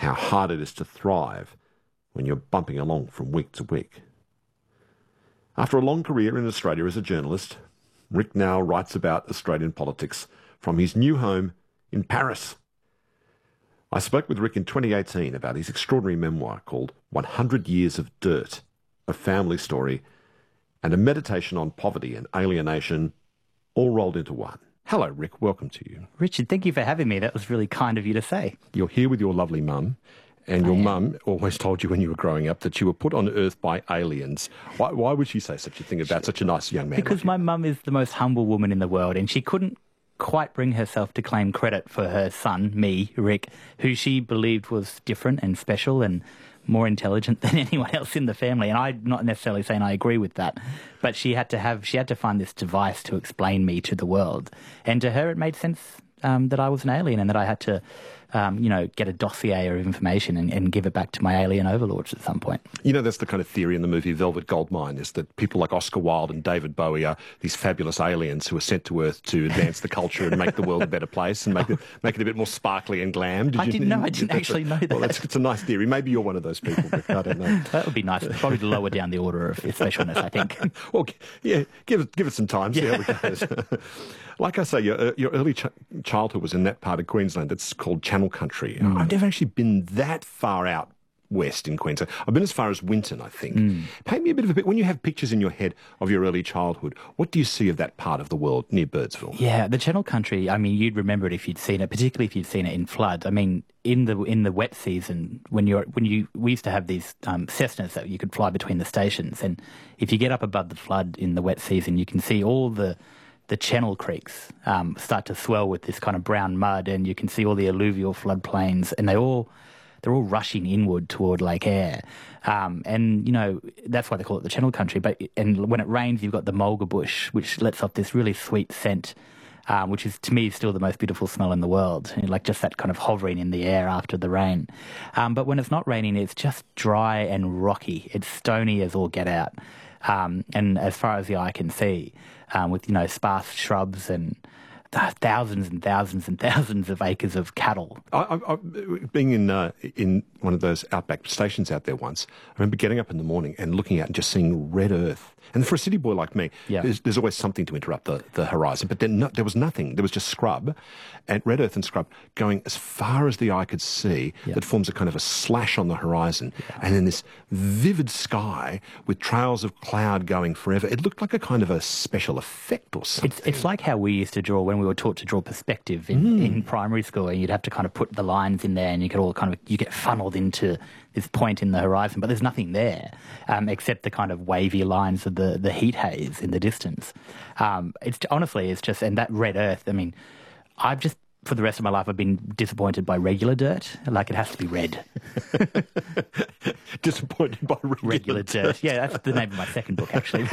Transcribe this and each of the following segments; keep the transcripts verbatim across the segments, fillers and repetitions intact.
how hard it is to thrive when you're bumping along from week to week. After a long career in Australia as a journalist, Rick now writes about Australian politics from his new home in Paris. I spoke with Rick in twenty eighteen about his extraordinary memoir called one hundred Years of Dirt, a family story, and a meditation on poverty and alienation, all rolled into one. Hello, Rick. Welcome to you. Richard, thank you for having me. That was really kind of you to say. You're here with your lovely mum, and I your am. mum always told you when you were growing up that you were put on Earth by aliens. Why, why would she say such a thing about such a nice young man? Because like my mum is the most humble woman in the world, and she couldn't quite bring herself to claim credit for her son, me, Rick, who she believed was different and special and more intelligent than anyone else in the family. And I'm not necessarily saying I agree with that, but she had to have she had to find this device to explain me to the world. And to her, it made sense um, that I was an alien and that I had to, um, you know, get a dossier of information and, and give it back to my alien overlords at some point. You know, that's the kind of theory in the movie Velvet Goldmine, is that people like Oscar Wilde and David Bowie are these fabulous aliens who are sent to Earth to advance the culture and make the world a better place and make it, make it a bit more sparkly and glam. Did I you, didn't know. I didn't actually know that. Well, that's, it's a nice theory. Maybe you're one of those people, Rick. I don't know. That would be nice. Probably to lower down the order of specialness, I think. Well, yeah, give it, give it some time, see Yeah. how it goes. Like I say, your, your early ch- childhood was in that part of Queensland that's called Channel Country. Mm. I've never actually been that far out west in Queensland. I've been as far as Winton, I think. Mm. Paint me a bit of a bit. When you have pictures in your head of your early childhood, what do you see of that part of the world near Birdsville? Yeah, the Channel Country, I mean, you'd remember it if you'd seen it, particularly if you'd seen it in flood. I mean, in the in the wet season, when you're when you we used to have these um, Cessnas that you could fly between the stations, and if you get up above the flood in the wet season, you can see all the the channel creeks um, start to swell with this kind of brown mud, and you can see all the alluvial floodplains, and they all they're all rushing inward toward Lake Eyre. Um, and, you know, that's why they call it the Channel Country. But and when it rains, you've got the mulga bush, which lets off this really sweet scent, um, which is, to me, still the most beautiful smell in the world. You know, like just that kind of hovering in the air after the rain. Um, but when it's not raining, it's just dry and rocky. It's stony as all get out. Um, and as far as the eye can see, um, with, you know, sparse shrubs and thousands and thousands and thousands of acres of cattle. I, I, I, being in uh, in one of those outback stations out there once, I remember getting up in the morning and looking out and just seeing red earth. And for a city boy like me, Yeah. there's, there's always something to interrupt the, the horizon. But then no, there was nothing. There was just scrub, and red earth and scrub going as far as the eye could see. Yeah. That forms a kind of a slash on the horizon, yeah. And then this vivid sky with trails of cloud going forever. It looked like a kind of a special effect or something. It's, it's like how we used to draw when we were taught to draw perspective in, mm. in primary school, and you'd have to kind of put the lines in there, and you could all kind of you get funneled into this point in the horizon, but there's nothing there um, except the kind of wavy lines of the, the heat haze in the distance. Um, it's honestly, it's just, and that red earth. I mean, I've just for the rest of my life, I've been disappointed by regular dirt. Like, it has to be red. Disappointed by regular, regular dirt. dirt. Yeah, that's the name of my second book, actually.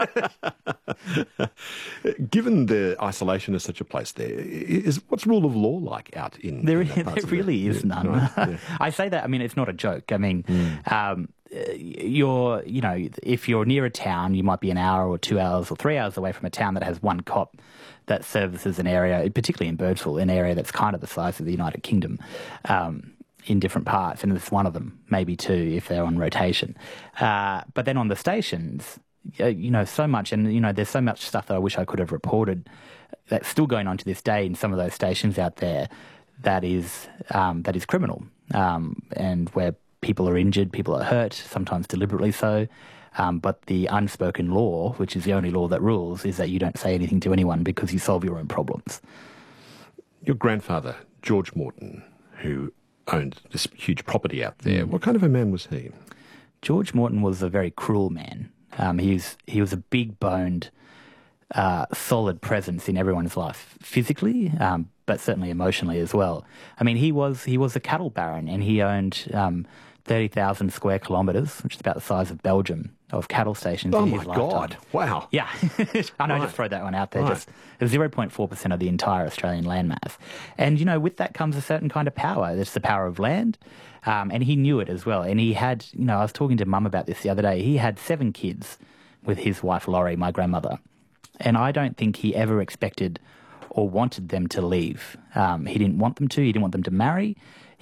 Given the isolation of such a place, there is what's rule of law like out in? There, in that part there of really the, is yeah, none. Right, yeah. I say that. I mean, it's not a joke. I mean, Mm. um, you're, you know, if you're near a town, you might be an hour or two hours or three hours away from a town that has one cop that services an area, particularly in Birdsville, an area that's kind of the size of the United Kingdom. Um, in different parts, and it's one of them, maybe two if they're on rotation. Uh, but then on the stations, uh, you know, so much, and, you know, there's so much stuff that I wish I could have reported that's still going on to this day in some of those stations out there that is um, that is criminal, um, and where people are injured, people are hurt, sometimes deliberately so. Um, but the unspoken law, which is the only law that rules, is that you don't say anything to anyone because you solve your own problems. Your grandfather, George Morton, who owned this huge property out there, what kind of a man was he? George Morton was a very cruel man. Um, he was he was a big-boned, uh, solid presence in everyone's life, physically, um, but certainly emotionally as well. I mean, he was he was a cattle baron, and he owned um, thirty thousand square kilometres, which is about the size of Belgium, of cattle stations. Oh in my his lifetime. God! Wow. Yeah, I know. Right. Just throw that one out there. Right. Just zero point four percent of the entire Australian landmass, and you know, with that comes a certain kind of power. It's the power of land, um, and he knew it as well. And he had, you know, I was talking to Mum about this the other day. He had seven kids with his wife Laurie, my grandmother, and I don't think he ever expected or wanted them to leave. Um, he didn't want them to. He didn't want them to marry.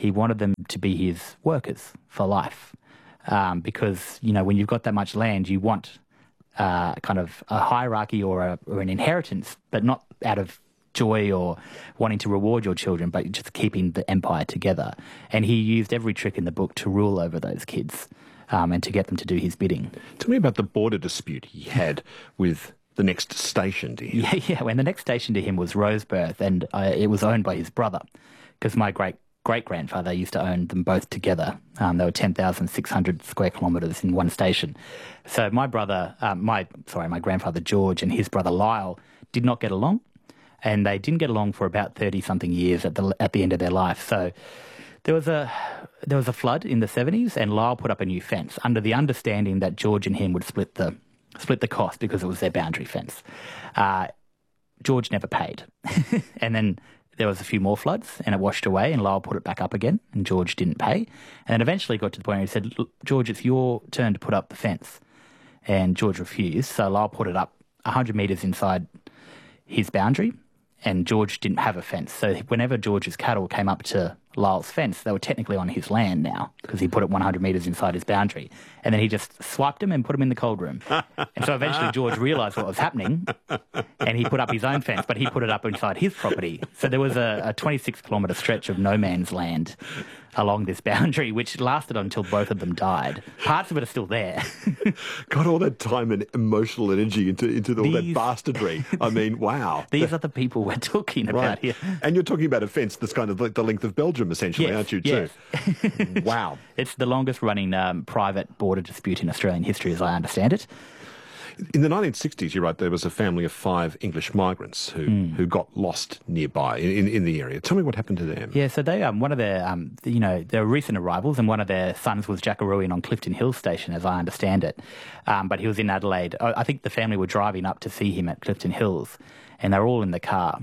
he wanted them to be his workers for life. Um, because, you know, when you've got that much land, you want uh, kind of a hierarchy or, a, or an inheritance, but not out of joy or wanting to reward your children, but just keeping the empire together. And he used every trick in the book to rule over those kids um, and to get them to do his bidding. Tell me about the border dispute he had with the next station to him. Yeah, yeah. When the next station to him was Roseburth, and uh, it was owned by his brother, because my great great-grandfather used to own them both together. Um, they were ten thousand six hundred square kilometres in one station. So my brother, um, my sorry, my grandfather George and his brother Lyle did not get along, and they didn't get along for about thirty-something years at the at the end of their life. So there was a there was a flood in the seventies, and Lyle put up a new fence under the understanding that George and him would split the split the cost because it was their boundary fence. Uh, George never paid, and then there was a few more floods, and it washed away, and Lyle put it back up again, and George didn't pay. And then eventually got to the point where he said, "Look, George, it's your turn to put up the fence." And George refused, so Lyle put it up one hundred metres inside his boundary, and George didn't have a fence. So whenever George's cattle came up to Lyle's fence, they were technically on his land now because he put it one hundred metres inside his boundary. And then he just swiped them and put them in the cold room. And so eventually George realised what was happening, and he put up his own fence, but he put it up inside his property. So there was a, a twenty-six kilometre stretch of no man's land along this boundary, which lasted until both of them died. Parts of it are still there. Got all that time and emotional energy into, into all These- that bastardry. I mean, wow. These are the people we're talking about Right. here. And you're talking about a fence that's kind of like the length of Belgium, essentially, Yes, aren't you, yes. too? Wow. It's the longest running um, private border dispute in Australian history, as I understand it. In the nineteen sixties, you're right, there was a family of five English migrants who, Hmm. who got lost nearby in, in, in the area. Tell me what happened to them. Yeah, so they um, one of their um, you know their recent arrivals, and one of their sons was Jackaruian on Clifton Hill Station, as I understand it. Um, but he was in Adelaide. I I think the family were driving up to see him at Clifton Hills, and they were all in the car.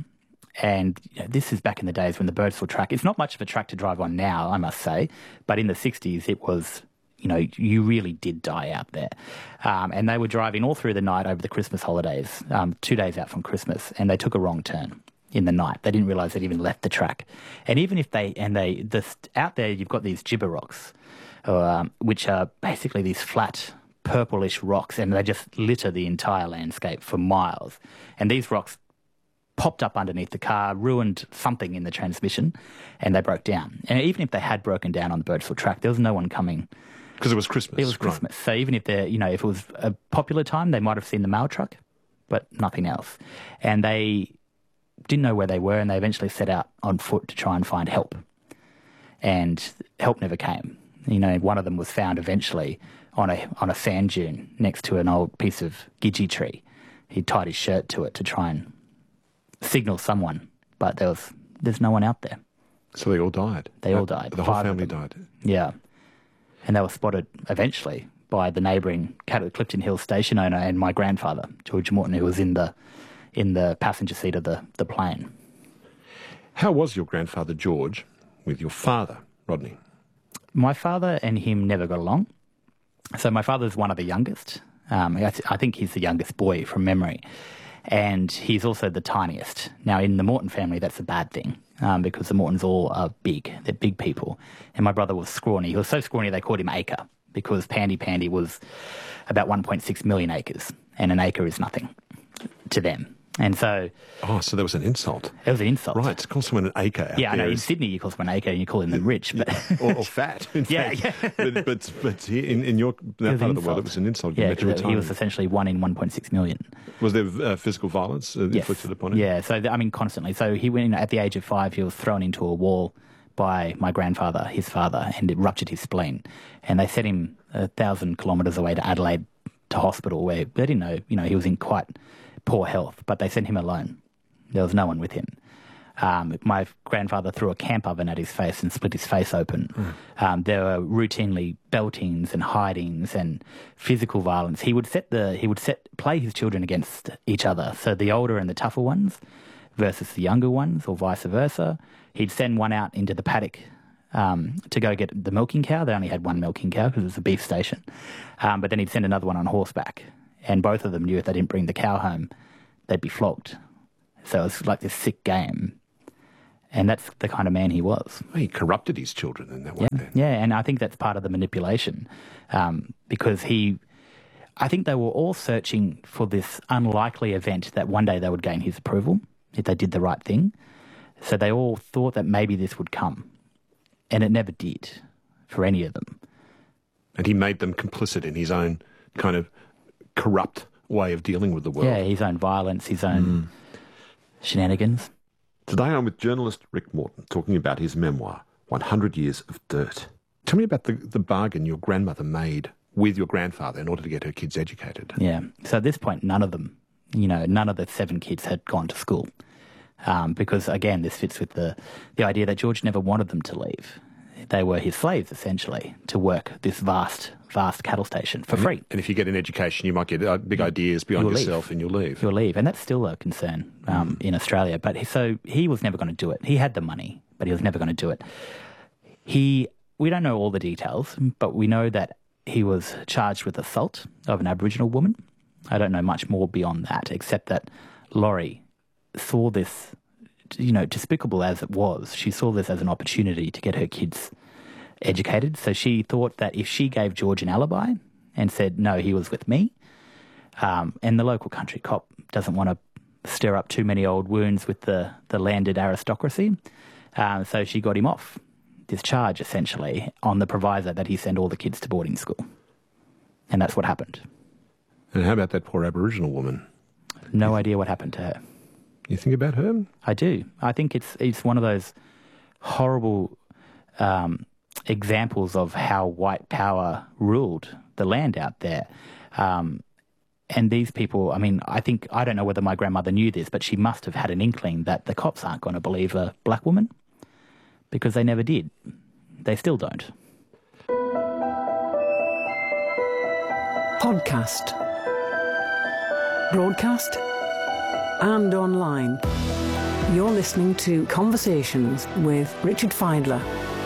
And you know, this is back in the days when the Birdsville track, it's not much of a track to drive on now, I must say, but in the sixties it was, you know, you really did die out there. Um, and they were driving all through the night over the Christmas holidays, um, two days out from Christmas, and they took a wrong turn in the night. They didn't realise they'd even left the track. And even if they, and they, the, out there you've got these gibber rocks, um, which are basically these flat, purplish rocks, and they just litter the entire landscape for miles. And these rocks popped up underneath the car, ruined something in the transmission, and they broke down. And even if they had broken down on the Birdsville track, there was no one coming. Because it was Christmas. It was Christmas. Right. So even if they're, you know, if it was a popular time, they might have seen the mail truck, but nothing else. And they didn't know where they were, and they eventually set out on foot to try and find help. And help never came. You know, one of them was found eventually on a on a sand dune next to an old piece of gidgee tree. He tied his shirt to it to try and signal someone, but there was there's no one out there. So they all died. They all died. The whole Five of family them. died. Yeah. And they were spotted eventually by the neighbouring Clifton Hill station owner and my grandfather, George Morton, who was in the in the passenger seat of the, the plane. How was your grandfather George with your father, Rodney? My father and him never got along. So my father's one of the youngest. Um, I, th- I think he's the youngest boy from memory. And he's also the tiniest. Now, in the Morton family, that's a bad thing um, because the Mortons all are big. They're big people. And my brother was scrawny. He was so scrawny they called him Acre because Pandy Pandy was about one point six million acres, and an acre is nothing to them. And so... Oh, so that was an insult. It was an insult. Right, to call someone an acre out Yeah, I know. there In is- Sydney, you call someone an acre and you call them rich. But or, or fat, in Yeah, fact. yeah. But, but, but here in, in your that was part an of the world, insult. it was an insult. yeah, Metropolitan. because he was essentially one in one point six million. Was there uh, physical violence uh, Yes. inflicted upon him? Yeah, so, I mean, constantly. So he went, at the age of five, he was thrown into a wall by my grandfather, his father, and it ruptured his spleen. And they sent him a thousand kilometres away to Adelaide to hospital where they didn't know, you know, he was in quite poor health, but they sent him alone. There was no one with him. Um, my grandfather threw a camp oven at his face and split his face open. Mm. Um, there were routinely beltings and hidings and physical violence. He would set the he would set play his children against each other. So the older and the tougher ones versus the younger ones, or vice versa. He'd send one out into the paddock um, to go get the milking cow. They only had one milking cow because it was a beef station. Um, but then he'd send another one on horseback, and both of them knew if they didn't bring the cow home, they'd be flogged. So it was like this sick game. And that's the kind of man he was. He corrupted his children in that way. Yeah, then. yeah, and I think that's part of the manipulation um, because he, I think they were all searching for this unlikely event that one day they would gain his approval if they did the right thing. So they all thought that maybe this would come, and it never did for any of them. And he made them complicit in his own kind of corrupt way of dealing with the world. Yeah, his own violence, his own mm. shenanigans. Today I'm with journalist Rick Morton talking about his memoir, one hundred years of Dirt. Tell me about the, the bargain your grandmother made with your grandfather in order to get her kids educated. Yeah, so at this point none of them, you know, none of the seven kids had gone to school um, because, again, this fits with the, the idea that George never wanted them to leave. They were his slaves, essentially, to work this vast, vast cattle station for and free. And if you get an education, you might get uh, big ideas beyond you'll yourself leave. and you'll leave. You'll leave. And that's still a concern um, mm. in Australia. But he, so he was never going to do it. He had the money, but he was never going to do it. He, we don't know all the details, but we know that he was charged with assault of an Aboriginal woman. I don't know much more beyond that, except that Laurie saw this, you know, despicable as it was, she saw this as an opportunity to get her kids educated. So she thought that if she gave George an alibi and said, no, he was with me, um, and the local country cop doesn't want to stir up too many old wounds with the, the landed aristocracy, um, so she got him off this charge, essentially, on the proviso that he send all the kids to boarding school. And that's what happened. And how about that poor Aboriginal woman? No idea what happened to her. You think about her? I do. I think it's it's one of those horrible um, examples of how white power ruled the land out there. Um, and these people, I mean, I think, I don't know whether my grandmother knew this, but she must have had an inkling that the cops aren't going to believe a black woman because they never did. They still don't. Podcast. Broadcast. And online. You're listening to Conversations with Richard Fidler.